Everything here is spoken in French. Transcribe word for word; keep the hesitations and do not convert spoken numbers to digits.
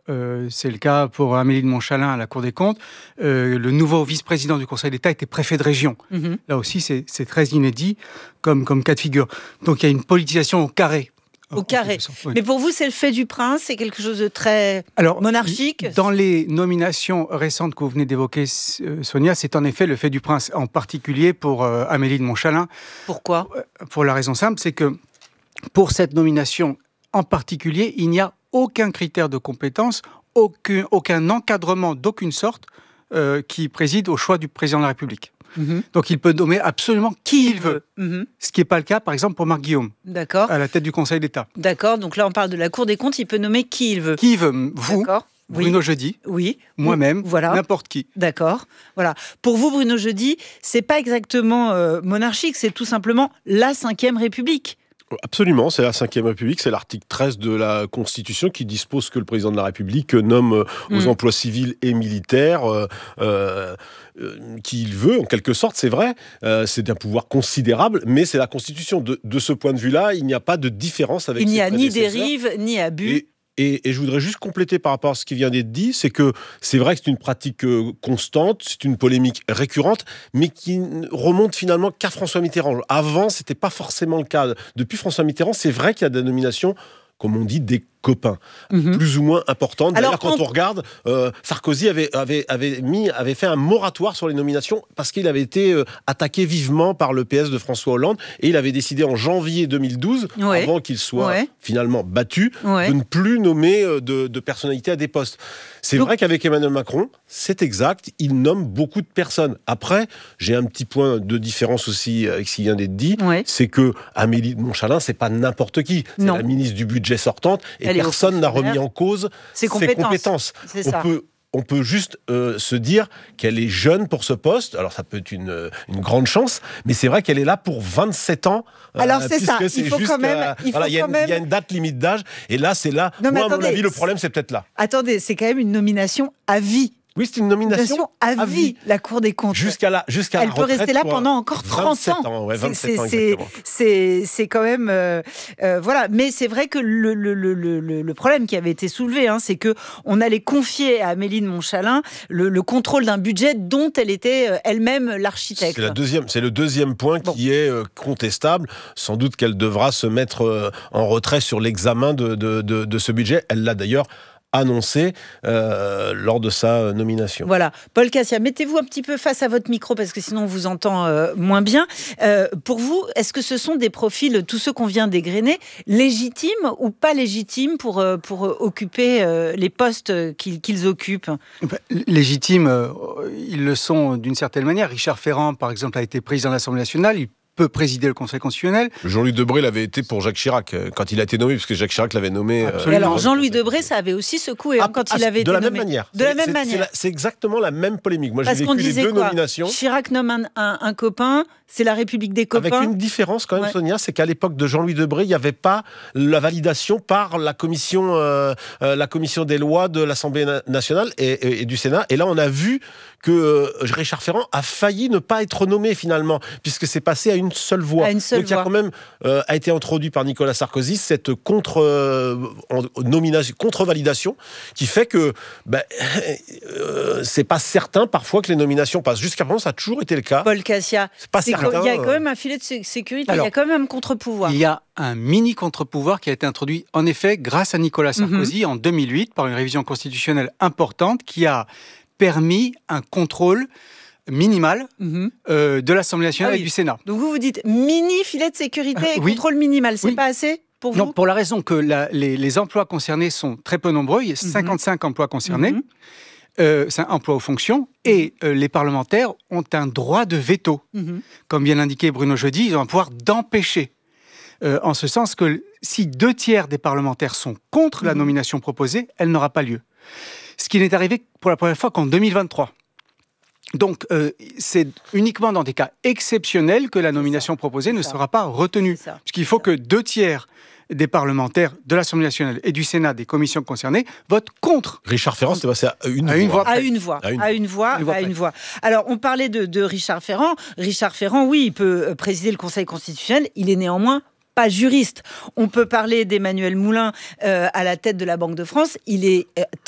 Euh, c'est le cas pour Amélie de Montchalin à la Cour des comptes. Euh, le nouveau vice-président du Conseil d'État était préfet de région. Mmh. Là aussi, c'est, c'est très inédit comme, comme cas de figure. Donc, il y a une politisation au carré. Au carré. Oui. Mais pour vous, c'est le fait du prince, c'est quelque chose de très Alors, monarchique. Dans les nominations récentes que vous venez d'évoquer, Sonia, c'est en effet le fait du prince, en particulier pour euh, Amélie de Montchalin. Pourquoi ? Pour la raison simple, c'est que pour cette nomination en particulier, il n'y a aucun critère de compétence, aucun, aucun encadrement d'aucune sorte euh, qui préside au choix du président de la République. Mmh. Donc il peut nommer absolument qui il veut, mmh. ce qui n'est pas le cas par exemple pour Marc Guillaume, D'accord. à la tête du Conseil d'État. D'accord, donc là on parle de la Cour des comptes, il peut nommer qui il veut. Qui il veut, vous, D'accord. Bruno oui. Jeudi, oui. moi-même, voilà. n'importe qui. D'accord, voilà. Pour vous Bruno Jeudi, c'est pas exactement euh, monarchique, c'est tout simplement la cinquième République. Absolument, c'est la cinquième République, c'est l'article treize de la Constitution qui dispose que le président de la République nomme aux mmh. emplois civils et militaires euh, euh, qui il veut, en quelque sorte, c'est vrai. Euh, c'est un pouvoir considérable, mais c'est la Constitution. De, de ce point de vue-là, il n'y a pas de différence avec il ses n'y a ni prédécesseurs. dérive, ni abus. Et Et, et je voudrais juste compléter par rapport à ce qui vient d'être dit, c'est que c'est vrai que c'est une pratique euh, constante, c'est une polémique récurrente, mais qui remonte finalement qu'à François Mitterrand. Avant, c'était pas forcément le cas. Depuis François Mitterrand, c'est vrai qu'il y a des nominations, comme on dit, des copains, mmh. plus ou moins importantes. D'ailleurs, Alors, quand on, on regarde, euh, Sarkozy avait, avait, avait, mis, avait fait un moratoire sur les nominations parce qu'il avait été euh, attaqué vivement par le P S de François Hollande et il avait décidé en janvier deux mille douze, ouais. avant qu'il soit ouais. finalement battu, ouais. de ne plus nommer euh, de, de personnalités à des postes. C'est Donc, vrai qu'avec Emmanuel Macron, c'est exact, il nomme beaucoup de personnes. Après, j'ai un petit point de différence aussi avec ce qui vient d'être dit, ouais. c'est que Amélie de Montchalin, c'est pas n'importe qui, c'est non. la ministre du budget sortante et Elle personne n'a remis en cause ses compétences. Ses compétences. C'est on ça. peut On peut juste euh, se dire qu'elle est jeune pour ce poste. Alors, ça peut être une, une grande chance, mais c'est vrai qu'elle est là pour vingt-sept ans. Alors, euh, c'est ça. C'est il faut quand même... Euh, il, voilà, faut y a quand une, même... y a une date limite d'âge. Et là, c'est là. Non, Moi, attendez, à mon avis, le problème, c'est peut-être là. Attendez, c'est quand même une nomination à vie. Oui, c'est une nomination à vie, à vie, la Cour des comptes. Jusqu'à la, jusqu'à Elle la peut rester là pendant encore trente ans. ans ouais, vingt-sept c'est, ans, c'est, exactement. c'est, c'est quand même... Euh, euh, voilà. Mais c'est vrai que le, le, le, le, le problème qui avait été soulevé, hein, c'est qu'on allait confier à Amélie de Montchalin le, le contrôle d'un budget dont elle était elle-même l'architecte. C'est, la deuxième, c'est le deuxième point bon. qui est euh, contestable. Sans doute qu'elle devra se mettre euh, en retrait sur l'examen de, de, de, de ce budget. Elle l'a d'ailleurs annoncé euh, lors de sa nomination. Voilà. Paul Cassia, mettez-vous un petit peu face à votre micro parce que sinon on vous entend euh, moins bien. Euh, pour vous, est-ce que ce sont des profils, tous ceux qu'on vient d'égrener, légitimes ou pas légitimes pour, euh, pour occuper euh, les postes qu'ils, qu'ils occupent ? Légitimes, euh, ils le sont d'une certaine manière. Richard Ferrand, par exemple, a été président de l'Assemblée nationale. Il peut présider le Conseil constitutionnel. Jean-Louis Debré l'avait été pour Jacques Chirac, quand il a été nommé, puisque Jacques Chirac l'avait nommé... Euh, alors, Jean-Louis Debré, ça avait aussi secoué ah, hein, quand ah, il avait été nommé. De la même manière. De la même c'est, manière. C'est, la, c'est exactement la même polémique. Moi, Parce j'ai vécu les deux quoi nominations. Chirac nomme un, un, un copain, c'est la République des copains. Avec une différence quand même, ouais. Sonia, c'est qu'à l'époque de Jean-Louis Debré, il n'y avait pas la validation par la commission, euh, euh, la commission des lois de l'Assemblée nationale et, et, et du Sénat. Et là, on a vu que euh, Richard Ferrand a failli ne pas être nommé finalement, puisque c'est passé à une seule voix. À une seule Donc il y a quand même euh, a été introduit par Nicolas Sarkozy cette contre euh, nomination, contre-validation qui fait que ben, euh, c'est pas certain parfois que les nominations passent. Jusqu'à présent, ça a toujours été le cas. Paul Cassia, c'est pas c'est certain. Il y a quand même un filet de sécurité, Alors, il y a quand même un contre-pouvoir. Il y a un mini contre-pouvoir qui a été introduit en effet grâce à Nicolas Sarkozy mm-hmm. en deux mille huit par une révision constitutionnelle importante qui a permis un contrôle minimal mmh. euh, de l'Assemblée nationale ah oui. et du Sénat. Donc vous vous dites mini filet de sécurité et euh, oui. contrôle minimal, c'est oui. pas assez pour vous ? Non, pour la raison que la, les, les emplois concernés sont très peu nombreux, il y a cinquante-cinq mmh. emplois concernés, mmh. euh, c'est un emploi aux fonctions, et euh, les parlementaires ont un droit de veto. Mmh. Comme vient l'indiquer Bruno Jeudi, ils ont un pouvoir d'empêcher. Euh, en ce sens que si deux tiers des parlementaires sont contre mmh. la nomination proposée, elle n'aura pas lieu. Ce qui n'est arrivé pour la première fois qu'en deux mille vingt-trois. Donc, euh, c'est uniquement dans des cas exceptionnels que la nomination proposée ne sera pas retenue. Puisqu'il faut que deux tiers des parlementaires de l'Assemblée nationale et du Sénat, des commissions concernées, votent contre. Richard Ferrand, c'est passé à une, à voix. une voix. À une voix. À une, à une voix. À une voix. À une voix. Alors, on parlait de, de Richard Ferrand. Richard Ferrand, oui, il peut présider le Conseil constitutionnel. Il est néanmoins pas juriste. On peut parler d'Emmanuel Moulin euh, à la tête de la Banque de France. Il est euh,